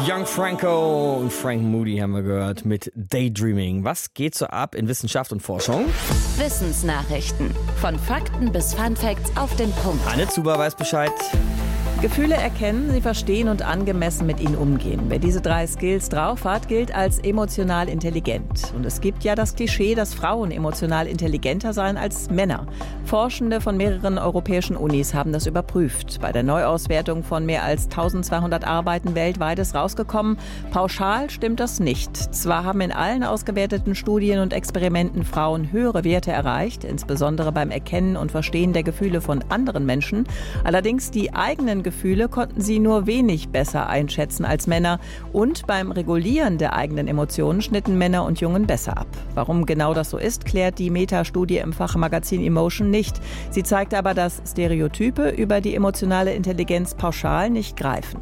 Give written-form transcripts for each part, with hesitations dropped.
Young Franco und Frank Moody haben wir gehört mit Daydreaming. Was geht so ab in Wissenschaft und Forschung? Wissensnachrichten. Von Fakten bis Funfacts auf den Punkt. Anne Zuber weiß Bescheid. Gefühle erkennen, sie verstehen und angemessen mit ihnen umgehen. Wer diese 3 Skills drauf hat, gilt als emotional intelligent. Und es gibt ja das Klischee, dass Frauen emotional intelligenter seien als Männer. Forschende von mehreren europäischen Unis haben das überprüft. Bei der Neuauswertung von mehr als 1200 Arbeiten weltweit ist rausgekommen, pauschal stimmt das nicht. Zwar haben in allen ausgewerteten Studien und Experimenten Frauen höhere Werte erreicht, insbesondere beim Erkennen und Verstehen der Gefühle von anderen Menschen. Allerdings die eigenen Gefühle konnten sie nur wenig besser einschätzen als Männer. Und beim Regulieren der eigenen Emotionen schnitten Männer und Jungen besser ab. Warum genau das so ist, klärt die Metastudie im Fachmagazin Emotion nicht. Sie zeigt aber, dass Stereotype über die emotionale Intelligenz pauschal nicht greifen.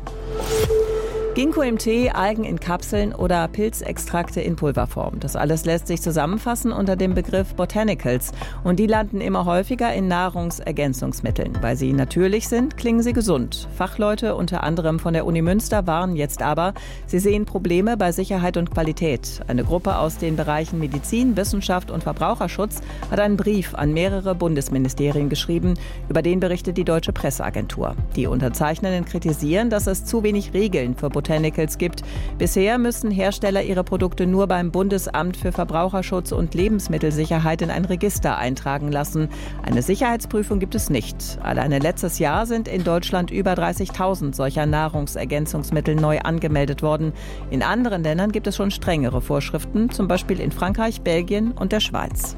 Ginkgo im Tee, Algen in Kapseln oder Pilzextrakte in Pulverform. Das alles lässt sich zusammenfassen unter dem Begriff Botanicals. Und die landen immer häufiger in Nahrungsergänzungsmitteln. Weil sie natürlich sind, klingen sie gesund. Fachleute, unter anderem von der Uni Münster, warnen jetzt aber, sie sehen Probleme bei Sicherheit und Qualität. Eine Gruppe aus den Bereichen Medizin, Wissenschaft und Verbraucherschutz hat einen Brief an mehrere Bundesministerien geschrieben. Über den berichtet die Deutsche Presseagentur. Die Unterzeichnenden kritisieren, dass es zu wenig Regeln für Botanicals gibt. Bisher müssen Hersteller ihre Produkte nur beim Bundesamt für Verbraucherschutz und Lebensmittelsicherheit in ein Register eintragen lassen. Eine Sicherheitsprüfung gibt es nicht. Alleine letztes Jahr sind in Deutschland über 30.000 solcher Nahrungsergänzungsmittel neu angemeldet worden. In anderen Ländern gibt es schon strengere Vorschriften, zum Beispiel in Frankreich, Belgien und der Schweiz.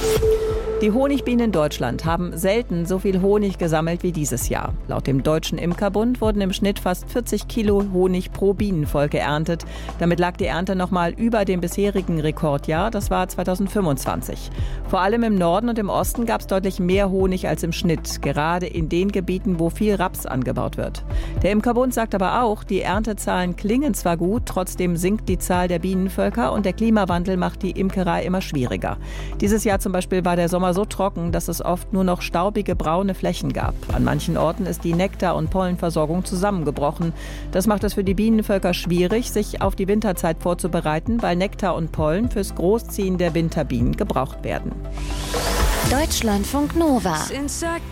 Die Honigbienen in Deutschland haben selten so viel Honig gesammelt wie dieses Jahr. Laut dem Deutschen Imkerbund wurden im Schnitt fast 40 Kilo Honig pro Bienenvolk geerntet. Damit lag die Ernte nochmal über dem bisherigen Rekordjahr, das war 2025. Vor allem im Norden und im Osten gab es deutlich mehr Honig als im Schnitt, gerade in den Gebieten, wo viel Raps angebaut wird. Der Imkerbund sagt aber auch, die Erntezahlen klingen zwar gut, trotzdem sinkt die Zahl der Bienenvölker und der Klimawandel macht die Imkerei immer schwieriger. Dieses Jahr zum Beispiel war der Sommer so trocken, dass es oft nur noch staubige braune Flächen gab. An manchen Orten ist die Nektar- und Pollenversorgung zusammengebrochen. Das macht es für die Bienenvölker schwierig, sich auf die Winterzeit vorzubereiten, weil Nektar und Pollen fürs Großziehen der Winterbienen gebraucht werden. Deutschlandfunk Nova.